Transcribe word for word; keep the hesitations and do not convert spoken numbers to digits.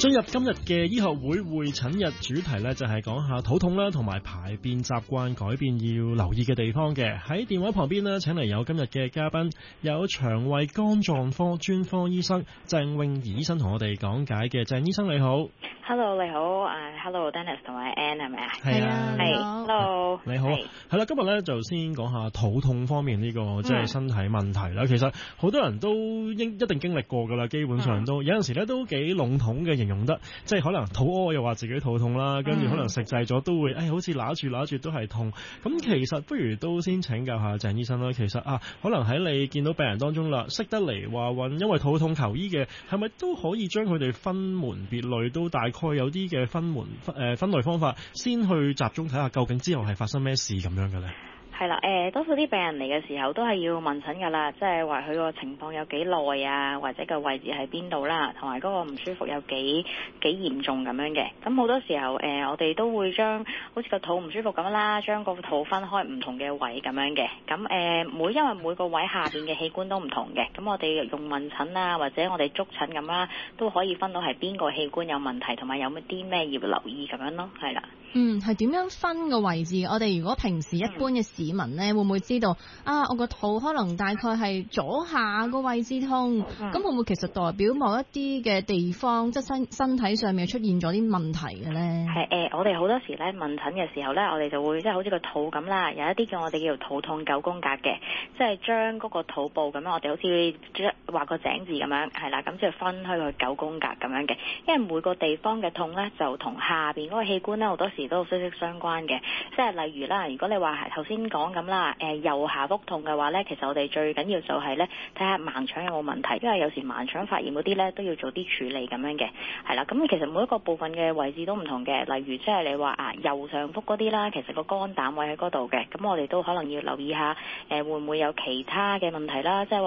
進入今日嘅醫學會會診日主題呢，就係講下肚痛啦，同埋排便習慣改變要留意嘅地方嘅。喺電話旁邊呢，請嚟有今日嘅嘉賓，有腸胃肝臟科專科醫生鄭詠儀醫生同我哋講解嘅。鄭醫生你好。 Hello 你好，誒、uh, Hello Dennis 同埋 Anne 係咪啊？ 係啊， 係 Hello 你好。係啦，今日咧就先講下肚痛方面呢、這個即係、就是、身體問題啦、嗯。其實好多人都應一定經歷過噶啦，基本上都、嗯、有陣時咧都幾籠統嘅形容得，即係可能肚屙又話自己肚痛啦，跟住可能食滯咗都會誒、哎、好似揦住揦住都係痛。咁其實不如都先請教下鄭醫生啦。其實啊，可能喺你見到病人當中啦，識得嚟話揾因為肚痛求醫嘅，係咪都可以將佢哋分門別類，都大概有啲嘅分門分誒、呃、分類方法，先去集中睇下究竟之後係發生咩事咁樣嘅咧？ 係啦，誒、呃、多數啲病人嚟嘅時候都係要問診㗎啦，即係話佢個情況有幾耐啊，或者個位置喺邊度啦，同埋嗰個唔舒服有幾幾嚴重咁樣嘅。咁好多時候誒、呃，我哋都會將好似個肚唔舒服咁啦，將個肚分開唔同嘅位咁樣嘅。咁誒、呃、每因為每個位下邊嘅器官都唔同嘅，咁我哋用問診啊，或者我哋觸診咁啦，都可以分到係邊個器官有問題，同埋有乜啲咩要留意咁樣咯，係啦。 嗯，係點樣分個位置？我哋如果平時一般嘅市民咧、嗯，會唔會知道啊？我個肚可能大概係左下個位置痛，咁、嗯、會唔會其實代表某一啲嘅地方，即係身身體上面出現咗啲問題嘅咧？係誒、 呃，我哋好多時咧問診嘅時候咧，我哋就會即係好似個肚咁啦，有一啲叫我哋叫做肚痛九宮格嘅，即係將嗰個肚部咁樣，我哋好似畫個井字咁樣，係啦，咁即係分開佢九宮格咁樣嘅。因為每個地方嘅痛咧，就同下邊嗰個器官咧，好多時都息息相關嘅。即係例如啦，如果你話係頭先講咁啦，誒、呃、右下腹痛嘅話咧，其實我哋最緊要就係咧睇下盲腸有冇問題，因為有時盲腸發炎嗰啲咧都要做啲處理咁樣嘅，係啦。咁其實每一個部分嘅位置都唔同嘅，例如即係你話啊右上腹嗰啲啦，其實個肝膽位喺嗰度嘅，咁我哋都可能要留意下，誒、呃、會唔會有其他嘅問題啦，即係